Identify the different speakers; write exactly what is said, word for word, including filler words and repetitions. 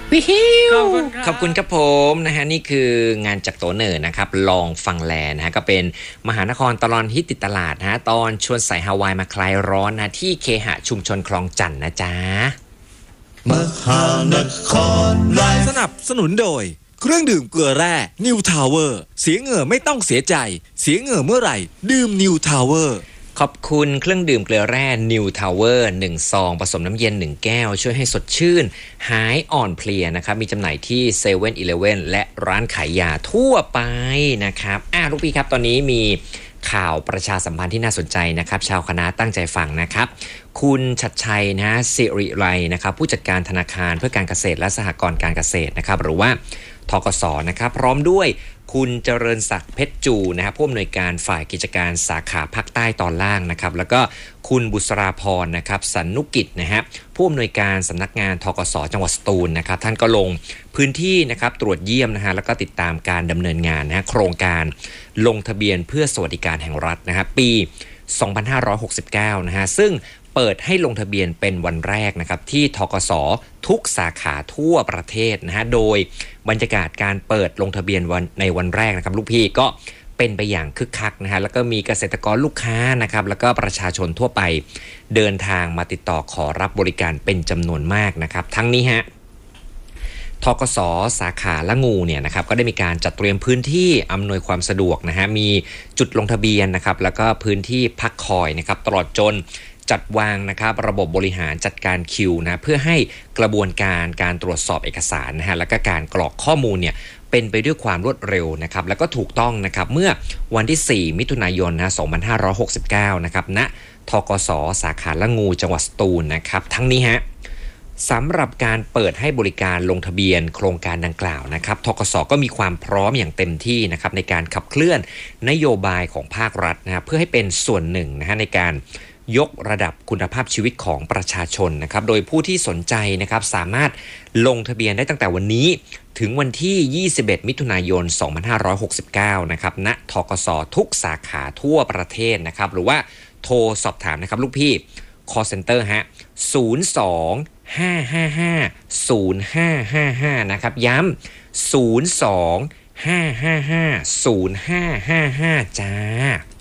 Speaker 1: วิฮิว
Speaker 2: ขอบคุณครับ
Speaker 1: ขอบคุณครับผมนะฮะนี่คืองานจากโตเนอร์นะครับลองฟังแลนะฮะก็เป็นมหานครตลอดฮิตติดตลาดนะฮะตอนชวนใส่ฮาวายมาคลายร้อนนะที่เคหะชุมชนคลองจันทน์นะจ๊ะ
Speaker 3: มหานครไลฟ์สนับสนุนโดยเครื่องดื่มเกลือแร่นิวทาวเวอร์เสียเหงื่อไม่ต้องเสียใจเสียเหงื่อเมื่อไหร่ดื่มนิวทาวเวอร์
Speaker 1: ขอบคุณเครื่องดื่มเกลือแร่ New Tower หนึ่งซองผสมน้ำเย็นหนึ่งแก้วช่วยให้สดชื่นหายอ่อนเพลียนะครับมีจำหน่ายที่ เซเว่น อีเลฟเว่น และร้านขายยาทั่วไปนะครับอ่ะลูกพี่ครับตอนนี้มีข่าวประชาสัมพันธ์ที่น่าสนใจนะครับชาวคณะตั้งใจฟังนะครับคุณชัดชัยนะสิริไลนะครับผู้จัดการธนาคารเพื่อการเกษตรและสหกรณ์การเกษตรนะครับหรือว่าธกสนะครับพร้อมด้วยคุณเจริญศักดิ์เพชรจูนะครับผู้อำนวยการฝ่ายกิจการสาขาภาคใต้ตอนล่างนะครับแล้วก็คุณบุษราพรนะครับสันนุกิจนะฮะผู้อำนวยการสำนักงานธกสจังหวัดสตูลนะครับท่านก็ลงพื้นที่นะครับตรวจเยี่ยมนะฮะแล้วก็ติดตามการดำเนินงานนะฮะโครงการลงทะเบียนเพื่อสวัสดิการแห่งรัฐนะฮะปีสองพันห้าร้อยหกสิบเก้านะฮะซึ่งเปิดให้ลงทะเบียนเป็นวันแรกนะครับที่ธกสทุกสาขาทั่วประเทศนะฮะโดยบรรยากาศการเปิดลงทะเบียนวันในวันแรกนะครับลูกพี่ก็เป็นไปอย่างคึกคักนะฮะแล้วก็มีเกษตรกรลูกค้านะครับแล้วก็ประชาชนทั่วไปเดินทางมาติดต่อขอรับบริการเป็นจำนวนมากนะครับทั้งนี้ฮะธกสสาขาละงูเนี่ยนะครับก็ได้มีการจัดเตรียมพื้นที่อำนวยความสะดวกนะฮะมีจุดลงทะเบียนนะครับแล้วก็พื้นที่พักคอยนะครับตลอดจนจัดวางนะครับระบบบริหารจัดการคิวนะเพื่อให้กระบวนการการตรวจสอบเอกสารนะฮะแล้วก็การกรอกข้อมูลเนี่ยเป็นไปด้วยความรวดเร็วนะครับแล้วก็ถูกต้องนะครับเมื่อวันที่สี่มิถุนายนนะสองพันห้าร้อยหกสิบเก้านะครับณธกสสาขาละงูจังหวัดสตูลนะครับทั้งนี้ฮะสำหรับการเปิดให้บริการลงทะเบียนโครงการดังกล่าวนะครับธกสก็มีความพร้อมอย่างเต็มที่นะครับในการขับเคลื่อนนโยบายของภาครัฐนะครับเพื่อให้เป็นส่วนหนึ่งนะฮะในการยกระดับคุณภาพชีวิตของประชาชนนะครับโดยผู้ที่สนใจนะครับสามารถลงทะเบียนได้ตั้งแต่วันนี้ถึงวันที่ยี่สิบเอ็ดมิถุนายนสองพันห้าร้อยหกสิบเก้านะครับณธกสทุกสาขาทั่วประเทศนะครับหรือว่าโทรสอบถามนะครับลูกพี่ call center ฮะศูนย์ สอง ห้า ห้า ห้า ศูนย์ ห้า ห้า ห้านะครับย้ำศูนย์ สอง ห้า ห้า ห้า ศูนย์ ห้า ห้า ห้าจ้า